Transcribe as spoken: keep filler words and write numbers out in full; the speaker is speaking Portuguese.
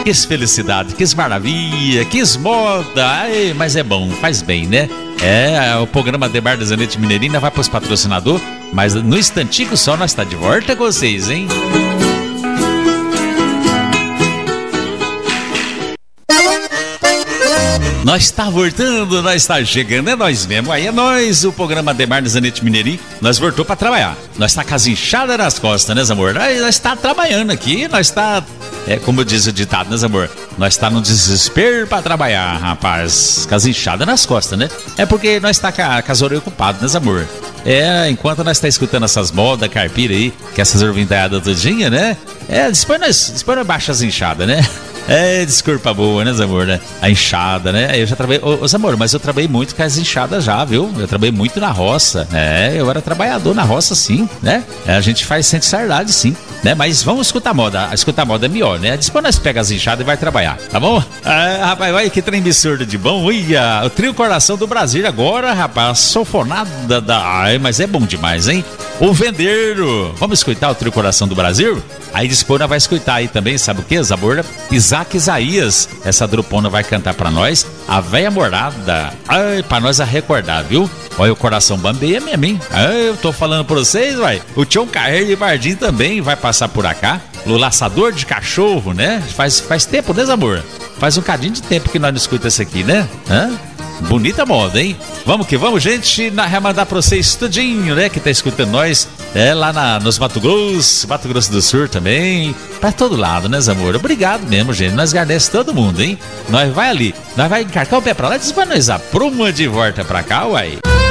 Que felicidade, que maravilha, que moda. Ai, mas é bom, faz bem, né? É, o programa Debar da Zanete Mineirinha vai para os patrocinadores, mas no instantico só nós está de volta com vocês, hein? Nós está voltando, nós está chegando, é nós mesmo. Aí é nós, o programa Debar da Zanete Mineirinha. Nós voltou para trabalhar. Nós está com as inchadas nas costas, né, amor? Nós está trabalhando aqui, nós está... É como diz o ditado, né, amor? Nós está no desespero para trabalhar, rapaz. Com as inchadas nas costas, né? É porque nós está com, com as orelhas ocupadas, né, amor? É, enquanto nós está escutando essas modas caipira aí, que essas orvindadas todinha, né? É, depois nós, depois nós baixa as inchadas, né? É, desculpa boa, né, amor, né? A enxada, né? Eu já trabalhei... Ô, ô, amor, mas eu trabalhei muito com as enxadas já, viu? Eu trabalhei muito na roça. É, eu era trabalhador na roça, sim, né? É, a gente faz sente saudade, sim, né? Mas vamos escutar a moda. Escutar a moda é melhor, né? Depois nós pega as enxadas e vai trabalhar, tá bom? É, rapaz, vai que trem absurdo de bom. Ia, o trio Coração do Brasil agora, rapaz, sofonada da... Ai, mas é bom demais, hein? O Vendeiro. Vamos escutar o trio Coração do Brasil? Aí depois nós vai escutar aí também, sabe o que, Zaborda? Isaac Isaías. Essa drupona vai cantar pra nós A Véia Morada. Ai, pra nós a recordar, viu? Olha, o coração bambeia mesmo, hein? Ai, eu tô falando pra vocês, vai. O Tião Carreiro de Bardim também vai passar por cá. O Laçador de Cachorro, né? Faz, faz tempo, né, amor? Faz um cadinho de tempo que nós não escutamos isso aqui, né? Hã? Bonita moda, hein? Vamos que vamos, gente. Na remandar pra vocês tudinho, né? Que tá escutando nós. É, lá na, nos Mato Grosso, Mato Grosso do Sul também. Pra todo lado, né, amor? Obrigado mesmo, gente. Nós agradecemos todo mundo, hein? Nós vai ali. Nós vai encarcar o pé pra lá e diz pra nós apruma de volta pra cá, uai.